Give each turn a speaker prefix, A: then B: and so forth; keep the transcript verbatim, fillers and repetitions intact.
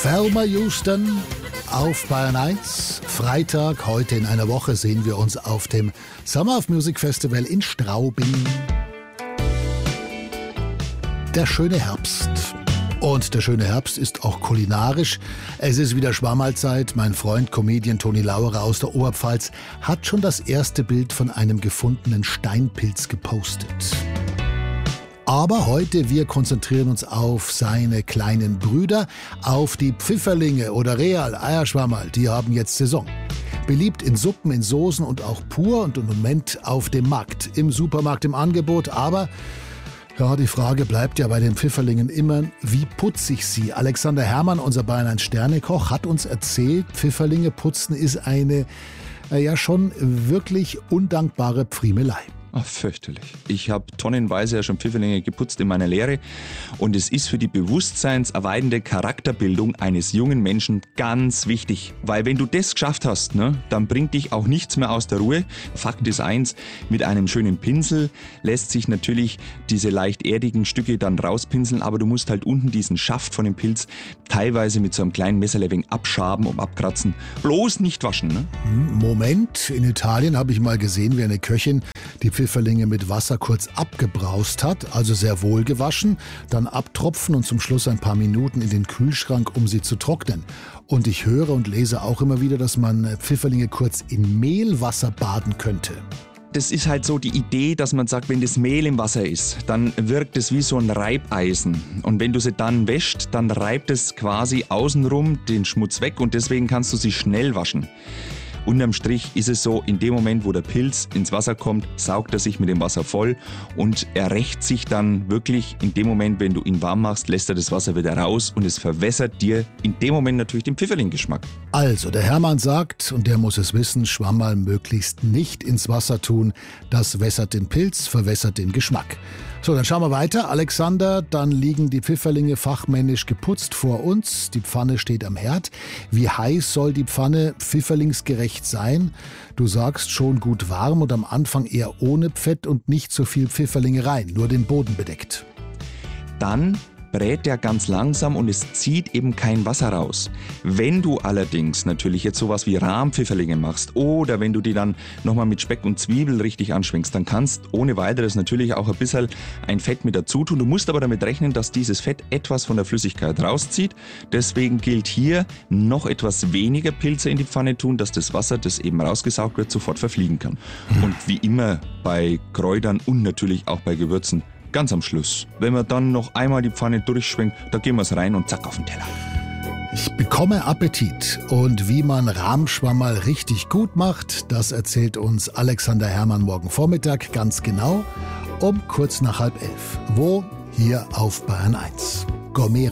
A: Thelma Houston auf Bayern eins. Freitag, heute in einer Woche, sehen wir uns auf dem Summer of Music Festival in Straubing. Der schöne Herbst. Und der schöne Herbst ist auch kulinarisch. Es ist wieder Schwammerlzeit. Mein Freund, Comedian Toni Lauerer aus der Oberpfalz, hat schon das erste Bild von einem gefundenen Steinpilz gepostet. Aber heute, wir konzentrieren uns auf seine kleinen Brüder, auf die Pfifferlinge oder Real Eierschwammerl. Die haben jetzt Saison. Beliebt in Suppen, in Soßen und auch pur und im Moment auf dem Markt, im Supermarkt im Angebot. Aber ja, die Frage bleibt ja bei den Pfifferlingen immer, wie putze ich sie? Alexander Herrmann, unser Bayern eins Sternekoch, hat uns erzählt, Pfifferlinge putzen ist eine äh, ja schon wirklich undankbare Pfriemelei.
B: Ach, fürchterlich. Ich habe tonnenweise ja schon Pfifferlinge geputzt in meiner Lehre und es ist für die bewusstseinserweiternde Charakterbildung eines jungen Menschen ganz wichtig, weil wenn du das geschafft hast, ne, dann bringt dich auch nichts mehr aus der Ruhe. Fakt ist eins, mit einem schönen Pinsel lässt sich natürlich diese leicht erdigen Stücke dann rauspinseln, aber du musst halt unten diesen Schaft von dem Pilz teilweise mit so einem kleinen Messerlevel abschaben und abkratzen. Bloß nicht waschen. Ne?
A: Moment, in Italien habe ich mal gesehen, wie eine Köchin die Pfifferlinge mit Wasser kurz abgebraust hat, also sehr wohl gewaschen, dann abtropfen und zum Schluss ein paar Minuten in den Kühlschrank, um sie zu trocknen. Und ich höre und lese auch immer wieder, dass man Pfifferlinge kurz in Mehlwasser baden könnte.
B: Das ist halt so die Idee, dass man sagt, wenn das Mehl im Wasser ist, dann wirkt es wie so ein Reibeisen. Und wenn du sie dann wäscht, dann reibt es quasi außenrum den Schmutz weg und deswegen kannst du sie schnell waschen. Unterm Strich ist es so, in dem Moment, wo der Pilz ins Wasser kommt, saugt er sich mit dem Wasser voll und er rächt sich dann wirklich in dem Moment, wenn du ihn warm machst, lässt er das Wasser wieder raus und es verwässert dir in dem Moment natürlich den Pfifferling-Geschmack.
A: Also, der Hermann sagt, und der muss es wissen, Schwammerl möglichst nicht ins Wasser tun. Das wässert den Pilz, verwässert den Geschmack. So, dann schauen wir weiter. Alexander, dann liegen die Pfifferlinge fachmännisch geputzt vor uns. Die Pfanne steht am Herd. Wie heiß soll die Pfanne pfifferlingsgerecht sein? Du sagst schon gut warm und am Anfang eher ohne Fett und nicht so viel Pfifferlinge rein, nur den Boden bedeckt.
B: Dann brät der ganz langsam und es zieht eben kein Wasser raus. Wenn du allerdings natürlich jetzt sowas wie Rahmpfifferlinge machst oder wenn du die dann nochmal mit Speck und Zwiebel richtig anschwenkst, dann kannst ohne weiteres natürlich auch ein bisschen ein Fett mit dazu tun. Du musst aber damit rechnen, dass dieses Fett etwas von der Flüssigkeit rauszieht. Deswegen gilt hier noch etwas weniger Pilze in die Pfanne tun, dass das Wasser, das eben rausgesaugt wird, sofort verfliegen kann. Und wie immer bei Kräutern und natürlich auch bei Gewürzen, ganz am Schluss. Wenn man dann noch einmal die Pfanne durchschwenkt, da geben wir es rein und zack auf den Teller.
A: Ich bekomme Appetit. Und wie man Rahmschwammerl richtig gut macht, das erzählt uns Alexander Herrmann morgen Vormittag ganz genau um kurz nach halb elf. Wo? Hier auf Bayern eins. Gourmet